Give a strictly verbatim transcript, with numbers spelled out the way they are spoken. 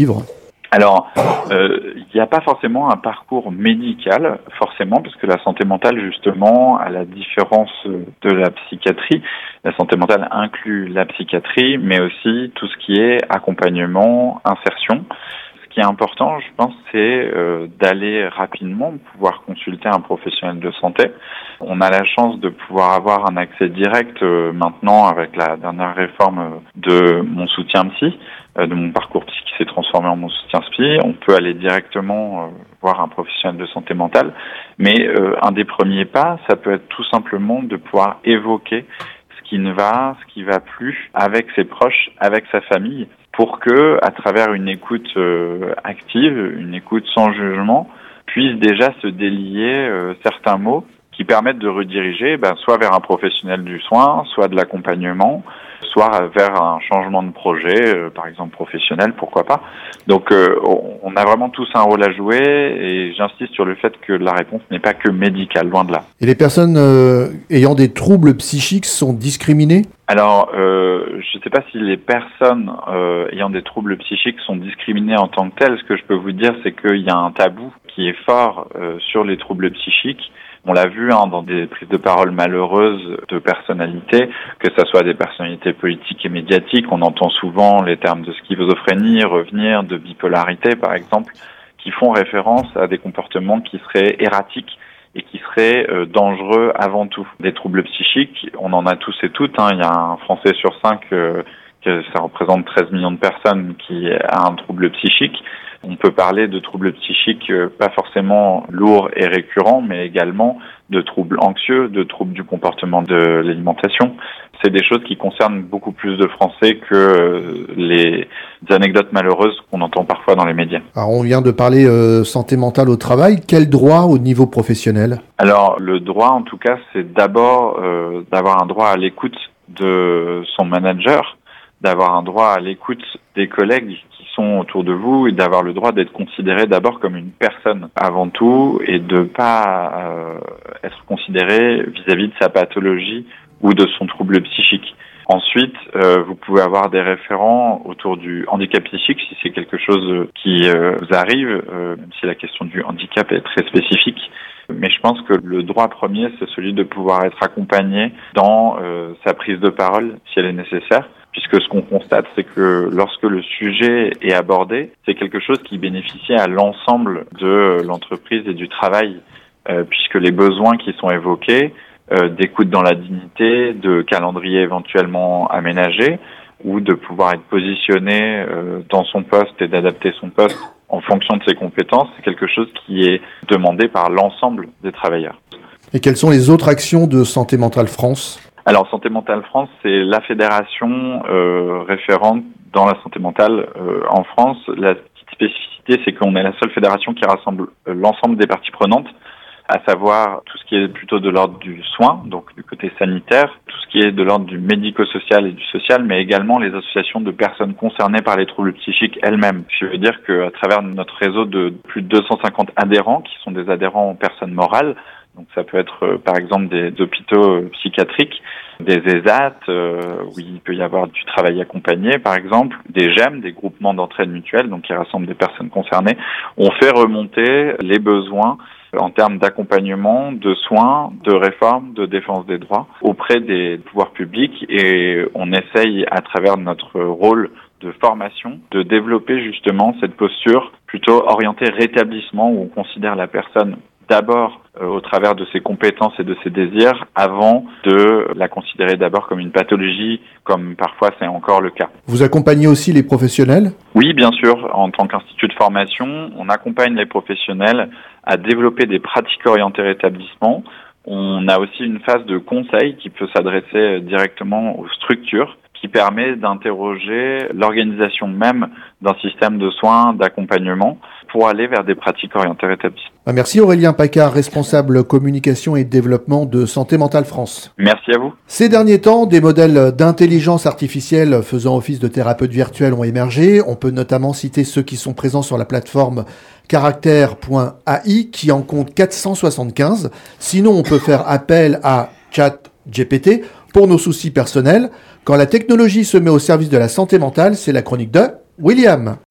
vivre ? Alors, il euh, n'y a pas forcément un parcours médical, forcément, parce que la santé mentale, justement, à la différence de la psychiatrie, la santé mentale inclut la psychiatrie, mais aussi tout ce qui est accompagnement, insertion. Ce qui est important, je pense, c'est euh, d'aller rapidement pouvoir consulter un professionnel de santé. On a la chance de pouvoir avoir un accès direct euh, maintenant avec la dernière réforme de mon soutien psy, euh, de mon parcours psy qui s'est transformé en mon soutien psy. On peut aller directement euh, voir un professionnel de santé mentale. Mais euh, un des premiers pas, ça peut être tout simplement de pouvoir évoquer ce qui ne va, ce qui va plus avec ses proches, avec sa famille, pour que, à travers une écoute euh, active, une écoute sans jugement, puisse déjà se délier euh, certains mots qui permettent de rediriger ben, soit vers un professionnel du soin, soit de l'accompagnement, soit vers un changement de projet, euh, par exemple professionnel, pourquoi pas. Donc euh, on a vraiment tous un rôle à jouer et j'insiste sur le fait que la réponse n'est pas que médicale, loin de là. Et les personnes euh, ayant des troubles psychiques sont discriminées ? Alors, euh, je ne sais pas si les personnes euh, ayant des troubles psychiques sont discriminées en tant que telles. Ce que je peux vous dire, c'est qu'il y a un tabou qui est fort euh, sur les troubles psychiques. On l'a vu hein, dans des prises de parole malheureuses de personnalités, que ce soit des personnalités politiques et médiatiques. On entend souvent les termes de schizophrénie revenir, de bipolarité par exemple, qui font référence à des comportements qui seraient erratiques et qui seraient euh, dangereux avant tout. Des troubles psychiques, on en a tous et toutes. Hein. Il y a un Français sur cinq, euh, que ça représente treize millions de personnes qui a un trouble psychique. On peut parler de troubles psychiques euh, pas forcément lourds et récurrents, mais également de troubles anxieux, de troubles du comportement de l'alimentation. C'est des choses qui concernent beaucoup plus de Français que euh, les anecdotes malheureuses qu'on entend parfois dans les médias. Alors on vient de parler euh, santé mentale au travail. Quel droit au niveau professionnel ? Alors le droit en tout cas, c'est d'abord euh, d'avoir un droit à l'écoute de son manager, d'avoir un droit à l'écoute des collègues qui sont autour de vous et d'avoir le droit d'être considéré d'abord comme une personne avant tout et de pas euh, être considéré vis-à-vis de sa pathologie ou de son trouble psychique. Ensuite, euh, vous pouvez avoir des référents autour du handicap psychique si c'est quelque chose qui euh, vous arrive, euh, même si la question du handicap est très spécifique. Mais je pense que le droit premier, c'est celui de pouvoir être accompagné dans euh, sa prise de parole si elle est nécessaire. Puisque ce qu'on constate, c'est que lorsque le sujet est abordé, c'est quelque chose qui bénéficie à l'ensemble de l'entreprise et du travail, euh, puisque les besoins qui sont évoqués, euh, d'écoute dans la dignité, de calendrier éventuellement aménagé, ou de pouvoir être positionné euh, dans son poste et d'adapter son poste en fonction de ses compétences, c'est quelque chose qui est demandé par l'ensemble des travailleurs. Et quelles sont les autres actions de Santé Mentale France ? Alors, Santé Mentale France, c'est la fédération euh, référente dans la santé mentale euh, en France. La petite spécificité, c'est qu'on est la seule fédération qui rassemble euh, l'ensemble des parties prenantes, à savoir tout ce qui est plutôt de l'ordre du soin, donc du côté sanitaire, tout ce qui est de l'ordre du médico-social et du social, mais également les associations de personnes concernées par les troubles psychiques elles-mêmes. Je veux dire qu'à travers notre réseau de plus de deux cent cinquante adhérents, qui sont des adhérents en personnes morales, donc ça peut être euh, par exemple des hôpitaux euh, psychiatriques, des E S A T, euh, où il peut y avoir du travail accompagné par exemple, des G E M, des groupements d'entraide mutuelle, donc qui rassemblent des personnes concernées. On fait remonter les besoins en termes d'accompagnement, de soins, de réforme, de défense des droits auprès des pouvoirs publics et on essaye à travers notre rôle de formation de développer justement cette posture plutôt orientée rétablissement où on considère la personne d'abord euh, au travers de ses compétences et de ses désirs avant de la considérer d'abord comme une pathologie, comme parfois c'est encore le cas. Vous accompagnez aussi les professionnels ? Oui, bien sûr. En tant qu'institut de formation, on accompagne les professionnels à développer des pratiques orientées rétablissement. On a aussi une phase de conseil qui peut s'adresser directement aux structures, qui permet d'interroger l'organisation même d'un système de soins, d'accompagnement, pour aller vers des pratiques orientées rétablissement. Merci Aurélien Paccard, responsable communication et développement de Santé Mentale France. Merci à vous. Ces derniers temps, des modèles d'intelligence artificielle faisant office de thérapeutes virtuels ont émergé. On peut notamment citer ceux qui sont présents sur la plateforme caractère point a i qui en compte quatre cent soixante-quinze. Sinon, on peut faire appel à ChatGPT pour nos soucis personnels. Quand la technologie se met au service de la santé mentale, c'est la chronique de William.